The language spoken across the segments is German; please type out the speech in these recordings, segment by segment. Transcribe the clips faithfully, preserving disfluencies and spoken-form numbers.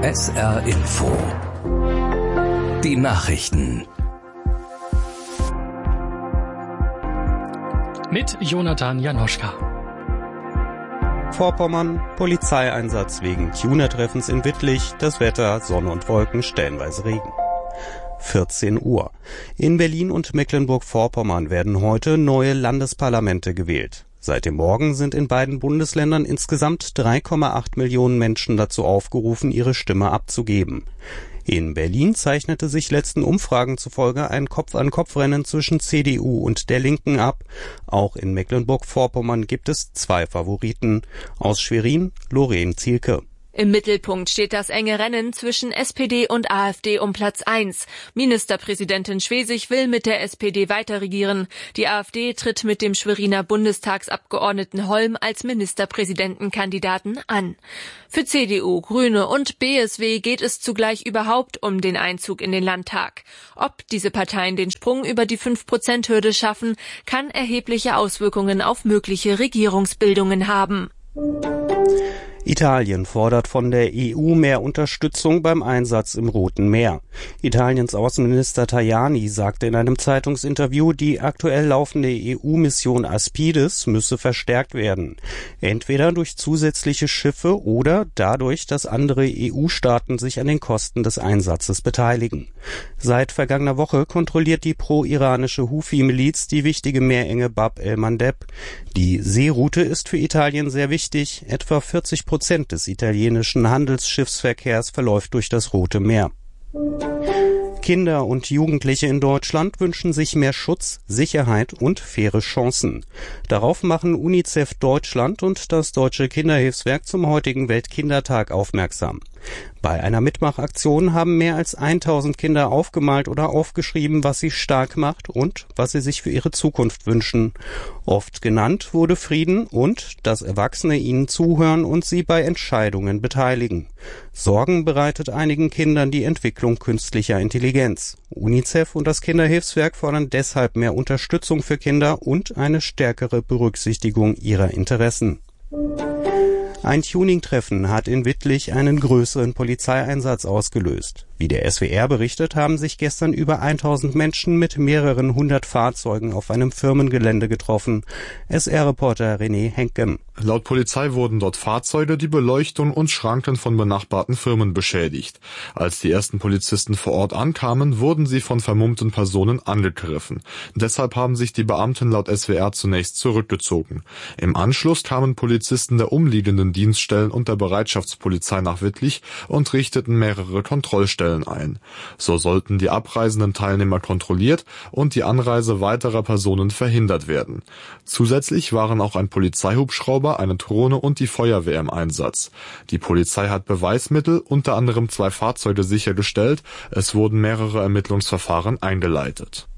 S R Info. Die Nachrichten. Mit Jonathan Janoschka. Vorpommern, Polizeieinsatz wegen Tuner-Treffens in Wittlich, das Wetter, Sonne und Wolken, stellenweise Regen. vierzehn Uhr. In Berlin und Mecklenburg-Vorpommern werden heute neue Landesparlamente gewählt. Seit dem Morgen sind in beiden Bundesländern insgesamt drei Komma acht Millionen Menschen dazu aufgerufen, ihre Stimme abzugeben. In Berlin zeichnete sich letzten Umfragen zufolge ein Kopf-an-Kopf-Rennen zwischen C D U und der Linken ab. Auch in Mecklenburg-Vorpommern gibt es zwei Favoriten. Aus Schwerin, Lorraine Zielke. Im Mittelpunkt steht das enge Rennen zwischen S P D und AfD um Platz eins. Ministerpräsidentin Schwesig will mit der S P D weiterregieren. Die AfD tritt mit dem Schweriner Bundestagsabgeordneten Holm als Ministerpräsidentenkandidaten an. Für C D U, Grüne und B S W geht es zugleich überhaupt um den Einzug in den Landtag. Ob diese Parteien den Sprung über die fünf Prozent Hürde schaffen, kann erhebliche Auswirkungen auf mögliche Regierungsbildungen haben. Italien fordert von der E U mehr Unterstützung beim Einsatz im Roten Meer. Italiens Außenminister Tajani sagte in einem Zeitungsinterview, die aktuell laufende E U-Mission Aspides müsse verstärkt werden. Entweder durch zusätzliche Schiffe oder dadurch, dass andere E U-Staaten sich an den Kosten des Einsatzes beteiligen. Seit vergangener Woche kontrolliert die pro-iranische Hufi-Miliz die wichtige Meerenge Bab el-Mandeb. Die Seeroute ist für Italien sehr wichtig. Etwa vierzig Prozent des italienischen Handelsschiffsverkehrs verläuft durch das Rote Meer. Kinder und Jugendliche in Deutschland wünschen sich mehr Schutz, Sicherheit und faire Chancen. Darauf machen UNICEF Deutschland und das Deutsche Kinderhilfswerk zum heutigen Weltkindertag aufmerksam. Bei einer Mitmachaktion haben mehr als tausend Kinder aufgemalt oder aufgeschrieben, was sie stark macht und was sie sich für ihre Zukunft wünschen. Oft genannt wurde Frieden und dass Erwachsene ihnen zuhören und sie bei Entscheidungen beteiligen. Sorgen bereitet einigen Kindern die Entwicklung künstlicher Intelligenz. UNICEF und das Kinderhilfswerk fordern deshalb mehr Unterstützung für Kinder und eine stärkere Berücksichtigung ihrer Interessen. Ein Tuning-Treffen hat in Wittlich einen größeren Polizeieinsatz ausgelöst. Wie der S W R berichtet, haben sich gestern über tausend Menschen mit mehreren hundert Fahrzeugen auf einem Firmengelände getroffen. S R-Reporter René Henkem. Laut Polizei wurden dort Fahrzeuge, die Beleuchtung und Schranken von benachbarten Firmen beschädigt. Als die ersten Polizisten vor Ort ankamen, wurden sie von vermummten Personen angegriffen. Deshalb haben sich die Beamten laut S W R zunächst zurückgezogen. Im Anschluss kamen Polizisten der umliegenden Dienststellen und der Bereitschaftspolizei nach Wittlich und richteten mehrere Kontrollstellen ein. So sollten die abreisenden Teilnehmer kontrolliert und die Anreise weiterer Personen verhindert werden. Zusätzlich waren auch ein Polizeihubschrauber, eine Drohne und die Feuerwehr im Einsatz. Die Polizei hat Beweismittel, unter anderem zwei Fahrzeuge, sichergestellt. Es wurden mehrere Ermittlungsverfahren eingeleitet.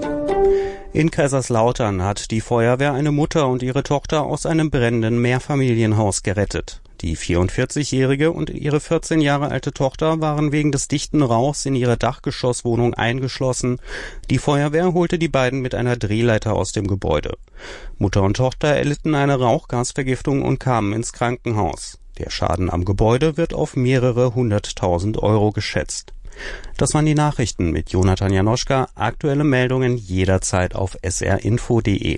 In Kaiserslautern hat die Feuerwehr eine Mutter und ihre Tochter aus einem brennenden Mehrfamilienhaus gerettet. Die vierundvierzigjährige und ihre vierzehn Jahre alte Tochter waren wegen des dichten Rauchs in ihrer Dachgeschosswohnung eingeschlossen. Die Feuerwehr holte die beiden mit einer Drehleiter aus dem Gebäude. Mutter und Tochter erlitten eine Rauchgasvergiftung und kamen ins Krankenhaus. Der Schaden am Gebäude wird auf mehrere hunderttausend Euro geschätzt. Das waren die Nachrichten mit Jonathan Janoschka. Aktuelle Meldungen jederzeit auf s r info punkt d e.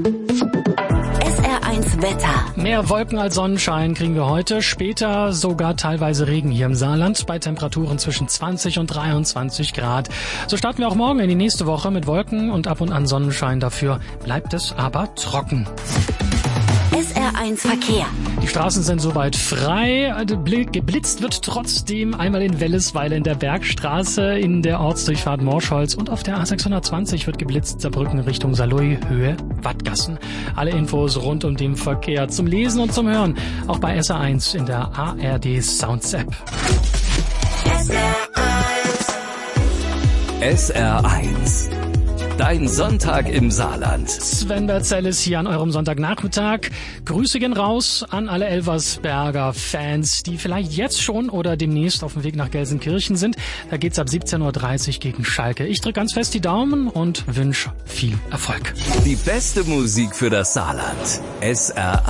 S R eins Wetter. Mehr Wolken als Sonnenschein kriegen wir heute, später sogar teilweise Regen hier im Saarland bei Temperaturen zwischen zwanzig und dreiundzwanzig Grad. So starten wir auch morgen in die nächste Woche mit Wolken und ab und an Sonnenschein. Dafür bleibt es aber trocken. S R eins Verkehr. Die Straßen sind soweit frei. Geblitzt wird trotzdem einmal in Wellesweiler in der Bergstraße, in der Ortsdurchfahrt Morschholz und auf der A sechshundertzwanzig wird geblitzt, Saarbrücken Richtung Saarlouis, Höhe Wattgassen. Alle Infos rund um den Verkehr zum Lesen und zum Hören, auch bei S R eins in der A R D Sounds App. S R eins. S R eins. Dein Sonntag im Saarland. Sven Berzel ist hier an eurem Sonntagnachmittag. Grüße gehen raus an alle Elversberger Fans, die vielleicht jetzt schon oder demnächst auf dem Weg nach Gelsenkirchen sind. Da geht's ab siebzehn Uhr dreißig gegen Schalke. Ich drücke ganz fest die Daumen und wünsche viel Erfolg. Die beste Musik für das Saarland. S R